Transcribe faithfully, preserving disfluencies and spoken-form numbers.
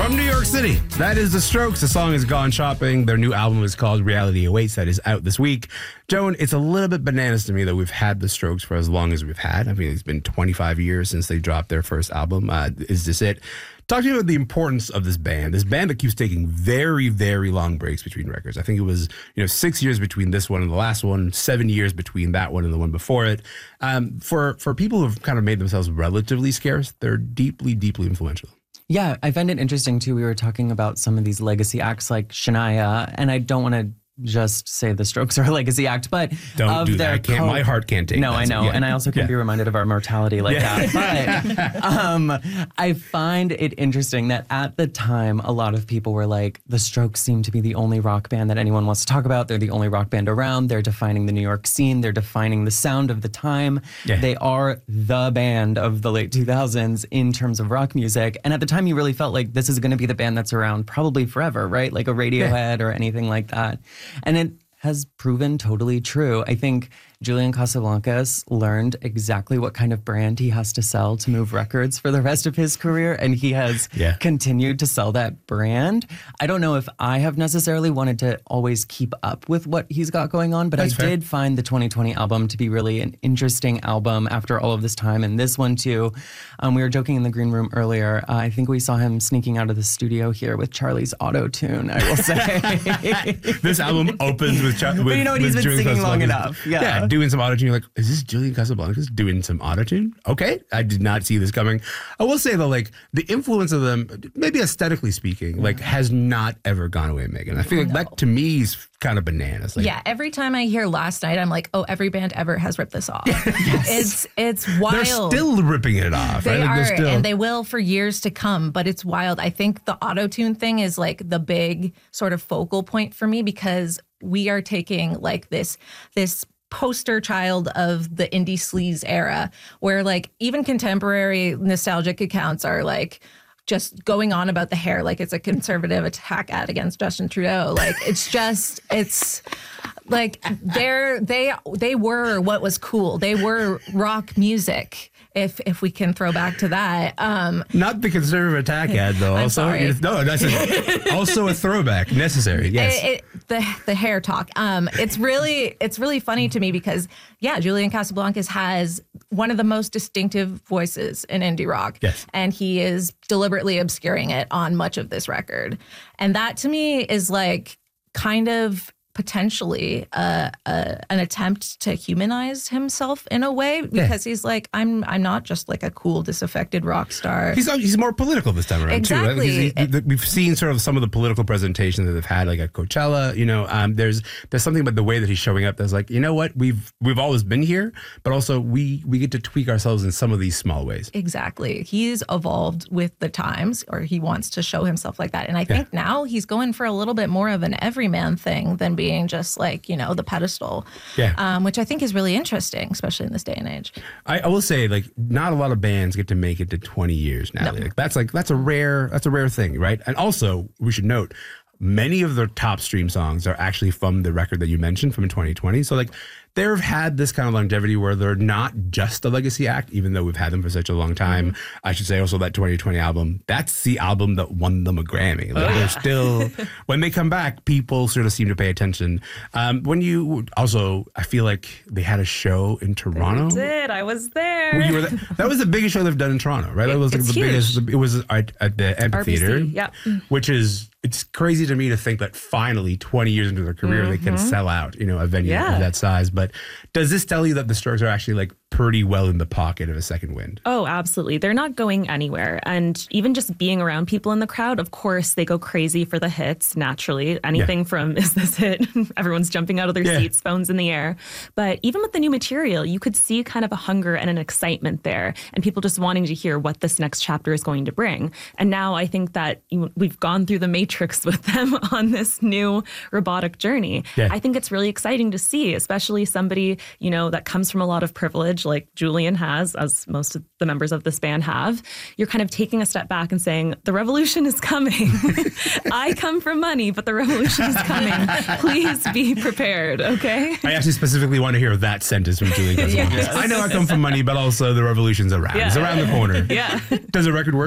From New York City, that is The Strokes. The song is Gone Shopping. Their new album is called Reality Awaits. That is out this week. Joan, it's a little bit bananas to me that we've had The Strokes for as long as we've had. I mean, it's been twenty-five years since they dropped their first album. Uh, is this it? Talk to me about the importance of this band. This band that keeps taking very, very long breaks between records. I think it was, you know, six years between this one and the last one, seven years between that one and the one before it. Um, for, for people who've kind of made themselves relatively scarce, they're deeply, deeply influential. Yeah, I find it interesting, too. We were talking about some of these legacy acts like Shania, and I don't want to just say the Strokes are a legacy act, but don't of do their that. I can't, co- my heart can't take no, that. I know, Yeah. and I also can Yeah. be reminded of our mortality like Yeah. that. But um, I find it interesting that at the time, a lot of people were like, the Strokes seem to be the only rock band that anyone wants to talk about. They're the only rock band around. They're defining the New York scene. They're defining the sound of the time. Yeah. They are the band of the late two thousands in terms of rock music. And at the time, you really felt like this is going to be the band that's around probably forever, right? Like a Radiohead or anything like that. And it has proven totally true. I think Julian Casablancas learned exactly what kind of brand he has to sell to move records for the rest of his career, and he has Yeah. continued to sell that brand. I don't know if I have necessarily wanted to always keep up with what he's got going on, but That's I fair. did find the twenty twenty album to be really an interesting album after all of this time, and this one too. Um, we were joking in the green room earlier. Uh, I think we saw him sneaking out of the studio here with Charlie's auto-tune, I will say. This album opens with, Char- with But you know what? He's with been Julian singing long Casablancas. enough. Yeah. doing some autotune. You're like, is this Julian Casablancas doing some autotune? Okay, I did not see this coming. I will say though, like the influence of them, maybe aesthetically speaking, like has not ever gone away, Megan. I feel like No. that to me is kind of bananas. Like, Yeah, every time I hear Last Night, I'm like, oh, every band ever has ripped this off. It's it's wild. they're still ripping it off. They right? Like, are, they're still, and they will for years to come, but it's wild. I think the auto-tune thing is like the big sort of focal point for me because we are taking like this this poster child of the indie sleaze era where like even contemporary nostalgic accounts are like just going on about the hair like it's a conservative attack ad against Justin Trudeau. Like it's just it's like they're they they were what was cool. They were rock music. If if we can throw back to that. Um, not the conservative attack ad though. I'm Also, sorry. It's- no, that's a, also a throwback. Necessary. Yes. It, it, the the hair talk. Um, it's really it's really funny to me because yeah, Julian Casablancas has one of the most distinctive voices in indie rock. Yes. And he is deliberately obscuring it on much of this record, and that to me is like kind of potentially uh, uh, an attempt to humanize himself in a way because he's like I'm I'm not just like a cool disaffected rock star. He's he's more political this time around Exactly. too. Right? He's- he- we've seen sort of some of the political presentation that they've had, like at Coachella. You know, um, there's there's something about the way that he's showing up that's like, you know what, we've we've always been here, but also we we get to tweak ourselves in some of these small ways. Exactly. He's evolved with the times, or he wants to show himself like that. And I think now he's going for a little bit more of an everyman thing than being just like, you know, the pedestal. Yeah. Um, which I think is really interesting, especially in this day and age. I, I will say, like, not a lot of bands get to make it to twenty years now. No. Like, that's like that's a rare that's a rare thing, right? And also, we should note, many of their top stream songs are actually from the record that you mentioned from twenty twenty. So like they've had this kind of longevity where they're not just a legacy act, even though we've had them for such a long time. Mm-hmm. I should say also that twenty twenty album, that's the album that won them a Grammy. Like, Oh, they're yeah. still, when they come back, people sort of seem to pay attention. Um, when you, also, I feel like they had a show in Toronto. Did I was there? Well, you were the, that was the biggest show they've done in Toronto, right? That was like It's the huge. biggest. It was at, at the amphitheater, R B C, yeah. which is it's crazy to me to think that finally, twenty years into their career, Mm-hmm. they can sell out, you know, a venue Yeah. of that size. But does this tell you that the Strokes are actually like pretty well in the pocket of a second wind? Oh, absolutely. They're not going anywhere. And even just being around people in the crowd, of course, they go crazy for the hits, naturally. Anything Yeah. from Is This It? Everyone's jumping out of their Yeah. seats, phones in the air. But even with the new material, you could see kind of a hunger and an excitement there and people just wanting to hear what this next chapter is going to bring. And now I think that you, we've gone through the matrix with them on this new robotic journey. Yeah. I think it's really exciting to see, especially somebody, you know, that comes from a lot of privilege like Julian has, as most of the members of this band have. You're kind of taking a step back and saying, the revolution is coming. I come from money, but the revolution is coming. Please be prepared, okay? I actually specifically want to hear that sentence from Julian Casablancas. Yes. I know I come from money, but also the revolution's around. It's Yeah. around the corner. Yeah. Does the record work